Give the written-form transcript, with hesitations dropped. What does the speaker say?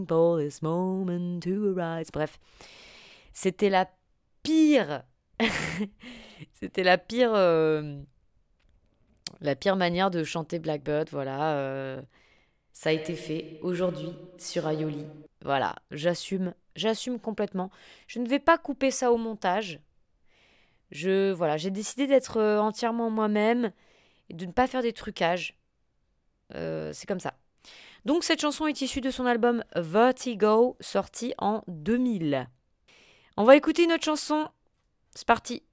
For this moment to arise. Bref, c'était la pire. C'était la pire manière de chanter Blackbird. Voilà, ça a été fait aujourd'hui sur Aioli. Voilà, j'assume complètement. Je ne vais pas couper ça au montage. Voilà, j'ai décidé d'être entièrement moi-même et de ne pas faire des trucages. C'est comme ça. Donc cette chanson est issue de son album Vertigo, sorti en 2000. On va écouter une autre chanson. C'est parti.